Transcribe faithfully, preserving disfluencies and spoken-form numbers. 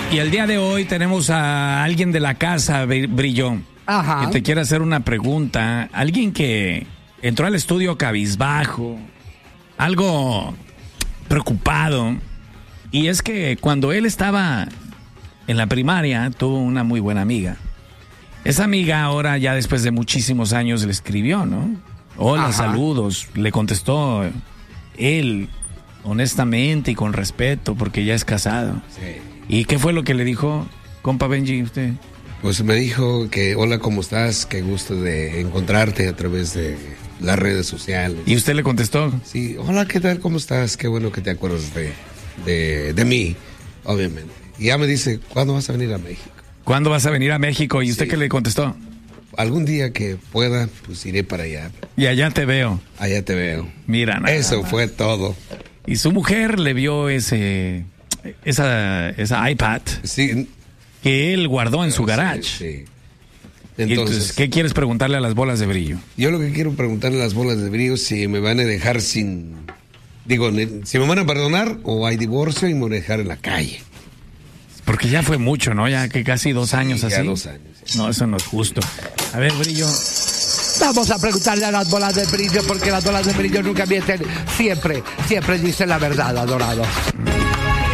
Y el día de hoy tenemos a alguien de la casa, Brillo, Ajá. que te quiere hacer una pregunta. Alguien que entró al estudio cabizbajo, algo preocupado. Y es que cuando él estaba en la primaria, tuvo una muy buena amiga. Esa amiga ahora, ya después de muchísimos años, le escribió, ¿no? Hola, Ajá. saludos. Le contestó él, honestamente y con respeto, porque ya es casado. Sí. ¿Y qué fue lo que le dijo, compa Benji, usted? Pues me dijo que hola, ¿cómo estás? Qué gusto de encontrarte a través de las redes sociales. ¿Y usted le contestó? Sí, hola, ¿qué tal? ¿Cómo estás? Qué bueno que te acuerdas de, de, de mí, obviamente. Y ya me dice, ¿cuándo vas a venir a México? ¿Cuándo vas a venir a México? ¿Y usted Sí. qué le contestó? Algún día que pueda, pues iré para allá. Y allá te veo. Allá te veo. Mira, nada Eso más. fue todo. Y su mujer le vio ese, esa, esa iPad Sí. que él guardó en su garage. Sí, sí. Y entonces, Entonces, ¿qué quieres preguntarle a las bolas de brillo? yo lo que quiero preguntarle a las bolas de brillo si me van a dejar sin... Digo, si me van a perdonar o hay divorcio y me van a dejar en la calle. Porque ya fue mucho, ¿no? Ya que casi dos Sí, años ya así. dos años, sí. No, eso no es justo. A ver, Brillo. Vamos a preguntarle a las bolas de brillo, porque las bolas de brillo nunca mienten. Siempre, siempre dicen la verdad, adorado.